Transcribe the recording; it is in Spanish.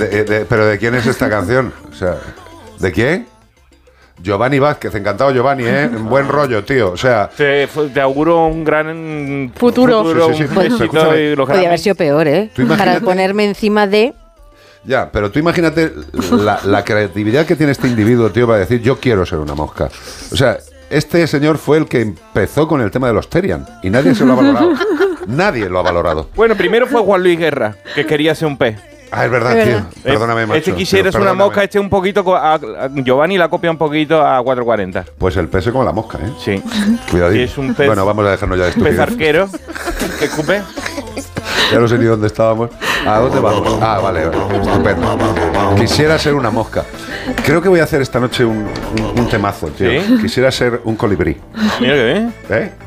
¿Pero de quién es esta canción? O sea, ¿de quién? Giovanni Vázquez, encantado Giovanni, buen rollo, tío, o sea... Te auguro un gran futuro. Sí. Un éxito y los Podría haber sido peor, para ponerme encima de... Ya, pero tú imagínate la creatividad que tiene este individuo, tío, para decir, yo quiero ser una mosca. O sea, este señor fue el que empezó con el tema de los Terian y nadie se lo ha valorado. Nadie lo ha valorado. Bueno, primero fue Juan Luis Guerra, que quería ser un pez. Ah, es verdad, tío. Perdóname, macho. Este quisiera ser una mosca, un poquito... Giovanni la copia un poquito a 440. Pues el pez es como la mosca, ¿eh? Sí. Cuidadito. Es un pez... Bueno, vamos a dejarnos ya de estupidez. Pez arquero. ¿Qué escupe? Ya no sé ni dónde estábamos. ¿A dónde vamos? Ah, vale. Estupendo. Quisiera ser una mosca. Creo que voy a hacer esta noche un temazo, tío. ¿Sí? Quisiera ser un colibrí. Mira que bien.